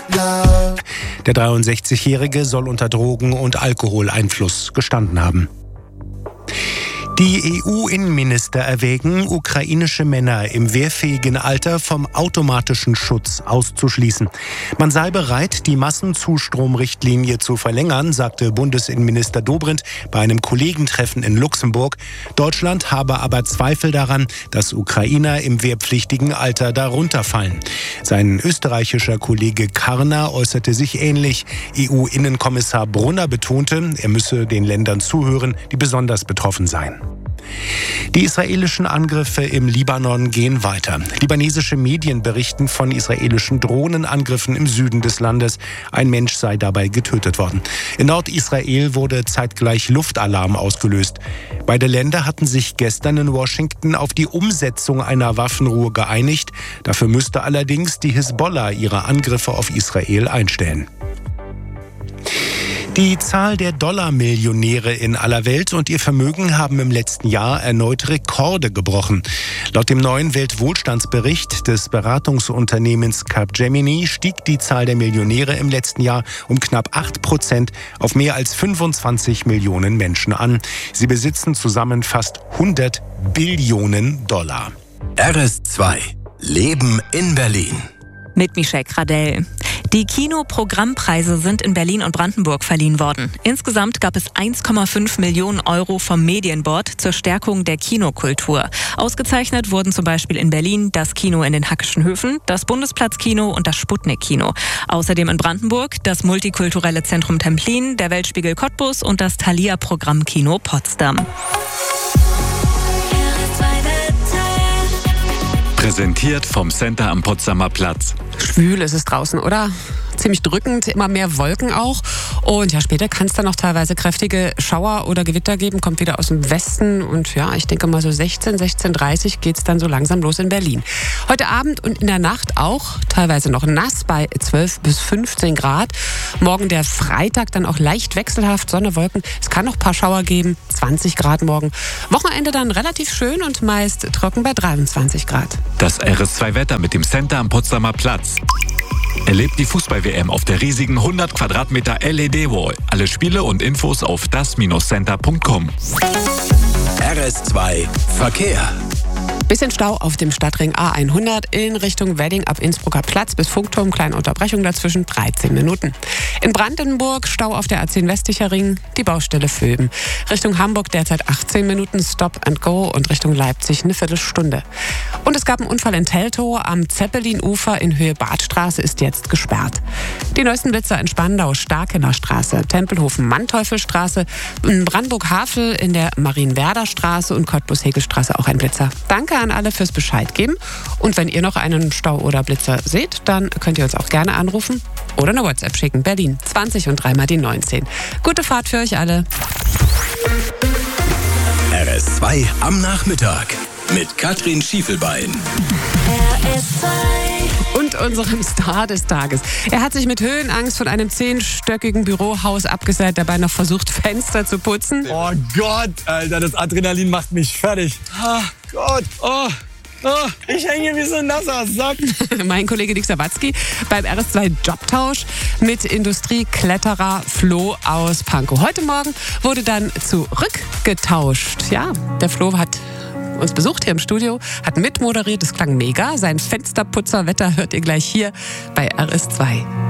Der 63-Jährige soll unter Drogen- und Alkoholeinfluss gestanden haben. Die EU-Innenminister erwägen, ukrainische Männer im wehrfähigen Alter vom automatischen Schutz auszuschließen. Man sei bereit, die Massenzustromrichtlinie zu verlängern, sagte Bundesinnenminister Dobrindt bei einem Kollegentreffen in Luxemburg. Deutschland habe aber Zweifel daran, dass Ukrainer im wehrpflichtigen Alter darunter fallen. Sein österreichischer Kollege Karner äußerte sich ähnlich. EU-Innenkommissar Brunner betonte, er müsse den Ländern zuhören, die besonders betroffen seien. Die israelischen Angriffe im Libanon gehen weiter. Libanesische Medien berichten von israelischen Drohnenangriffen im Süden des Landes. Ein Mensch sei dabei getötet worden. In Nordisrael wurde zeitgleich Luftalarm ausgelöst. Beide Länder hatten sich gestern in Washington auf die Umsetzung einer Waffenruhe geeinigt. Dafür müsste allerdings die Hisbollah ihre Angriffe auf Israel einstellen. Die Zahl der Dollarmillionäre in aller Welt und ihr Vermögen haben im letzten Jahr erneut Rekorde gebrochen. Laut dem neuen Weltwohlstandsbericht des Beratungsunternehmens Capgemini stieg die Zahl der Millionäre im letzten Jahr um knapp 8% auf mehr als 25 Millionen Menschen an. Sie besitzen zusammen fast 100 Billionen Dollar. RS2 Leben in Berlin. Mit Michelle Gradell. Die Kinoprogrammpreise sind in Berlin und Brandenburg verliehen worden. Insgesamt gab es 1,5 Millionen Euro vom Medienboard zur Stärkung der Kinokultur. Ausgezeichnet wurden zum Beispiel in Berlin das Kino in den Hackischen Höfen, das Bundesplatzkino und das Sputnik-Kino. Außerdem in Brandenburg das Multikulturelle Zentrum Templin, der Weltspiegel Cottbus und das Thalia-Programmkino Potsdam. Präsentiert vom Center am Potsdamer Platz. Schwül ist es draußen, oder? Ziemlich drückend, immer mehr Wolken auch. Und ja, später kann es dann noch teilweise kräftige Schauer oder Gewitter geben. Kommt wieder aus dem Westen. Und ja, ich denke mal so 16:30 geht es dann so langsam los in Berlin. Heute Abend und in der Nacht auch teilweise noch nass bei 12 bis 15 Grad. Morgen der Freitag dann auch leicht wechselhaft, Sonne, Wolken. Es kann noch ein paar Schauer geben, 20 Grad morgen. Wochenende dann relativ schön und meist trocken bei 23 Grad. Das RS2-Wetter mit dem Center am Potsdamer Platz. Erlebt die Fußball-WM auf der riesigen 100 Quadratmeter LED-Wall. Alle Spiele und Infos auf das-center.com. RS2 Verkehr. Bisschen Stau auf dem Stadtring A100 in Richtung Wedding ab Innsbrucker Platz bis Funkturm. Kleine Unterbrechung dazwischen, 13 Minuten. In Brandenburg Stau auf der A10 Westlicher Ring, die Baustelle Vöben. Richtung Hamburg derzeit 18 Minuten Stop and Go und Richtung Leipzig eine Viertelstunde. Und es gab einen Unfall in Teltow am Zeppelin-Ufer in Höhe Badstraße, ist jetzt gesperrt. Die neuesten Blitzer in Spandau, Starkener Straße, Tempelhofen-Manteuffelstraße, in Brandenburg-Havel in der Marienwerder Straße und Cottbus-Hegelstraße auch ein Blitzer. Danke an alle fürs Bescheid geben. Und wenn ihr noch einen Stau oder Blitzer seht, dann könnt ihr uns auch gerne anrufen oder eine WhatsApp schicken. Berlin 20 und 3 mal die 19. Gute Fahrt für euch alle. RS2 am Nachmittag mit Katrin Schiefelbein. Und unserem Star des Tages. Er hat sich mit Höhenangst von einem 10-stöckigen Bürohaus abgeseilt, dabei noch versucht, Fenster zu putzen. Oh Gott, Alter, das Adrenalin macht mich fertig. Oh Gott, oh, ich hänge wie so ein nasser Sack. Mein Kollege Dick Sawatzki beim RS2 Jobtausch mit Industriekletterer Flo aus Pankow. Heute Morgen wurde dann zurückgetauscht. Ja, der Flo hat uns besucht hier im Studio, hat mitmoderiert, es klang mega. Sein Fensterputzerwetter hört ihr gleich hier bei RS2.